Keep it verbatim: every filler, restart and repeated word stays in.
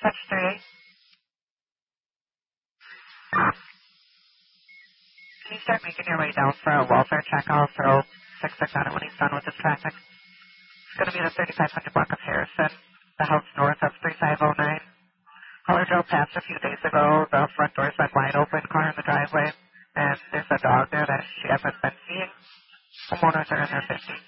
touch three. Can you start making your way down for a welfare check? I'll throw six six on it when he's done with this traffic. It's going to be the thirty-five hundred block of Harrison, the house north of three five oh nine. Caller drove past a few days ago. The front door's been wide open, car in the driveway, and there's a dog there that she hasn't been seeing. Homeowners are in their fifties.